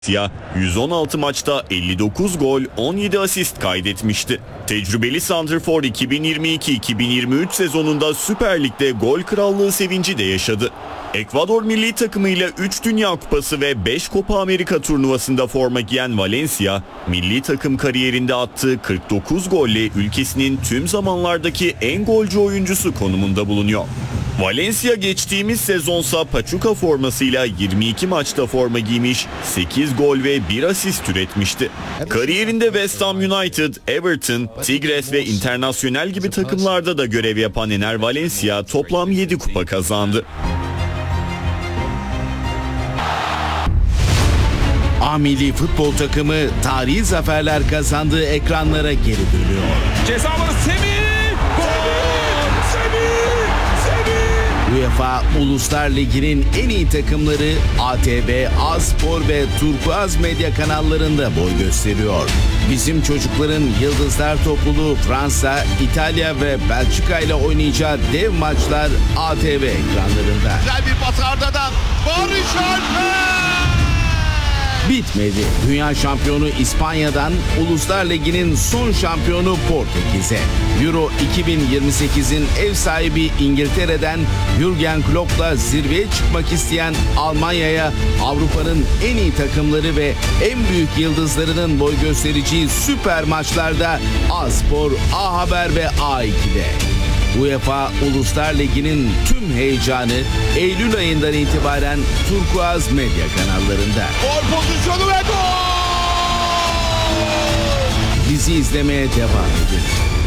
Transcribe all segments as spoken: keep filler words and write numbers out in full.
Valencia yüz on altı maçta elli dokuz gol, on yedi asist kaydetmişti. Tecrübeli santrfor iki bin yirmi iki iki bin yirmi üç sezonunda Süper Lig'de gol krallığı sevinci de yaşadı. Ekvador milli takımıyla üç Dünya Kupası ve beş Copa Amerika turnuvasında forma giyen Valencia, milli takım kariyerinde attığı kırk dokuz golle ülkesinin tüm zamanlardaki en golcü oyuncusu konumunda bulunuyor. Valencia geçtiğimiz sezonsa Pachuca formasıyla yirmi iki maçta forma giymiş, sekiz gol ve bir asist üretmişti. Kariyerinde West Ham United, Everton, Tigres ve Internacional gibi takımlarda da görev yapan Ener Valencia toplam yedi kupa kazandı. A milli futbol takımı tarihi zaferler kazandığı ekranlara geri dönüyor. Ceza alanı Semih! UEFA Uluslar Ligi'nin en iyi takımları A T V, A-Spor ve Turkuaz Medya kanallarında boy gösteriyor. Bizim çocukların Yıldızlar topluluğu Fransa, İtalya ve Belçika ile oynayacağı dev maçlar A T V ekranlarında. Güzel bir pas Arda'dan. Barış Alper! Bitmedi. Dünya şampiyonu İspanya'dan Uluslar Ligi'nin son şampiyonu Portekiz'e. Euro iki bin yirmi sekizin ev sahibi İngiltere'den Jürgen Klopp'la zirveye çıkmak isteyen Almanya'ya Avrupa'nın en iyi takımları ve en büyük yıldızlarının boy göstereceği süper maçlarda A-Spor, A-Haber ve A iki'de. UEFA Uluslar Ligi'nin tüm heyecanı Eylül ayından itibaren Turkuaz Medya kanallarında. Gol pozisyonu ve gol! Bizi izlemeye devam edin.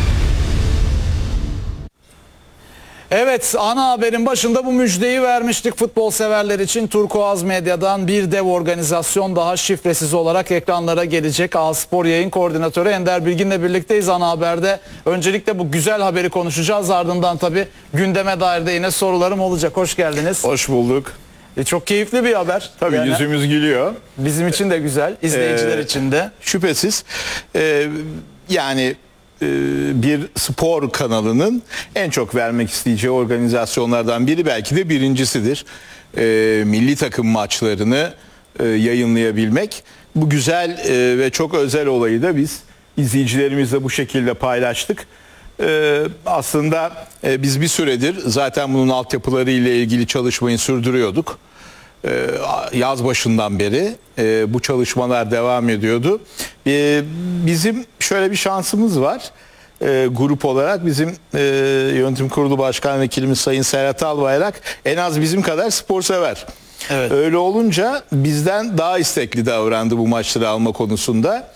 Evet, ana haberin başında bu müjdeyi vermiştik futbol severler için. Turkuaz Medya'dan bir dev organizasyon daha şifresiz olarak ekranlara gelecek. A-Spor yayın koordinatörü Ender Bilgin'le birlikteyiz ana haberde. Öncelikle bu güzel haberi konuşacağız. Ardından tabii gündeme dair de yine sorularım olacak. Hoş geldiniz. Hoş bulduk. E, çok keyifli bir haber. Tabii yani, yüzümüz gülüyor. Bizim için de güzel, izleyiciler Ee, için de. Şüphesiz. Ee, yani e, bir spor kanalının en çok vermek isteyeceği organizasyonlardan biri, belki de birincisidir. Ee, milli takım maçlarını e, yayınlayabilmek. Bu güzel e, ve çok özel olayı da biz izleyicilerimizle bu şekilde paylaştık. Ee, aslında e, biz bir süredir zaten bunun altyapıları ile ilgili çalışmayı sürdürüyorduk. Ee, yaz başından beri e, bu çalışmalar devam ediyordu. Ee, bizim şöyle bir şansımız var. E, grup olarak bizim e, yönetim kurulu başkan vekilimiz Sayın Serhat Albayrak en az bizim kadar spor sever. Evet. Öyle olunca bizden daha istekli davrandı bu maçları alma konusunda.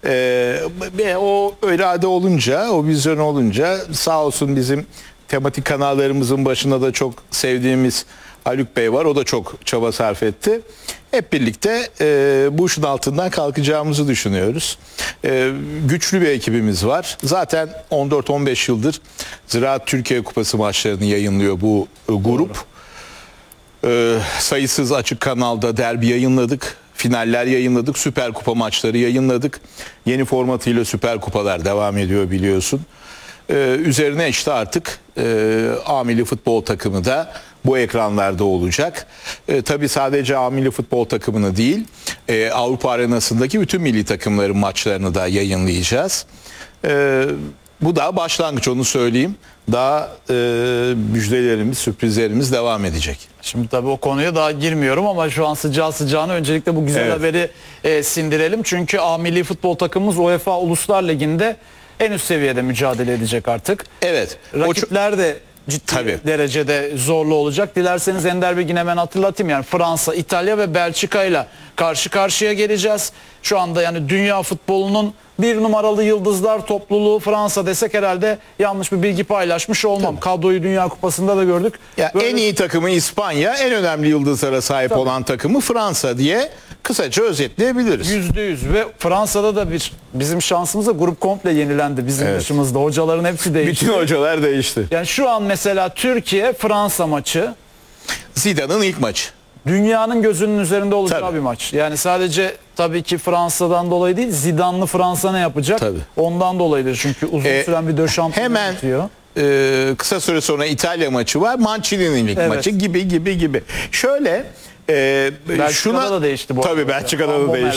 Ee, o irade olunca, o vizyon olunca sağ olsun bizim tematik kanallarımızın başında da çok sevdiğimiz Haluk Bey var. O da çok çaba sarf etti. Hep birlikte e, bu işin altından kalkacağımızı düşünüyoruz. E, güçlü bir ekibimiz var. Zaten on dört on beş yıldır Ziraat Türkiye Kupası maçlarını yayınlıyor bu e, grup. E, sayısız açık kanalda derbi yayınladık. Finaller yayınladık, Süper Kupa maçları yayınladık. Yeni formatıyla Süper Kupalar devam ediyor biliyorsun. Ee, üzerine işte artık e, A milli futbol takımı da bu ekranlarda olacak. E, tabii sadece A milli futbol takımını değil, e, Avrupa arenasındaki bütün milli takımların maçlarını da yayınlayacağız. E, bu daha başlangıç, onu söyleyeyim. Daha e, müjdelerimiz, sürprizlerimiz devam edecek. Şimdi tabii o konuya daha girmiyorum ama şu an sıcağı sıcağına öncelikle bu güzel Evet. haberi e, sindirelim. Çünkü A milli futbol takımımız UEFA Uluslar Ligi'nde en üst seviyede mücadele edecek artık. Evet. Rakipler de ciddi Tabii. derecede zorlu olacak. Dilerseniz Ender Bilgin hemen hatırlatayım. Yani Fransa, İtalya ve Belçika ile karşı karşıya geleceğiz. Şu anda yani dünya futbolunun bir numaralı yıldızlar topluluğu Fransa desek herhalde yanlış bir bilgi paylaşmış olmam. Tabii. Kadroyu Dünya Kupası'nda da gördük. Ya Böyle... En iyi takımı İspanya, en önemli yıldızlara sahip Tabii. olan takımı Fransa diye kısaca özetleyebiliriz. Yüzde yüz ve Fransa'da da bir bizim şansımızda grup komple yenilendi bizim Evet. dışımızda. Hocaların hepsi değişti. Bütün hocalar değişti. Yani şu an mesela Türkiye-Fransa maçı Zidane'ın ilk maçı. Dünyanın gözünün üzerinde olacağı Tabii. bir maç. Yani sadece tabii ki Fransa'dan dolayı değil, Zidane'lı Fransa ne yapacak? Tabii. Ondan dolayıdır. Çünkü uzun Ee, süren bir döşamp hemen bitiyor. e, kısa süre sonra İtalya maçı var. Mancini'nin ilk Evet. maçı gibi gibi gibi. Şöyle Ee, Belçika'da şuna, da değişti bu arada. Tabii Belçika'da Van da Bommel değişti.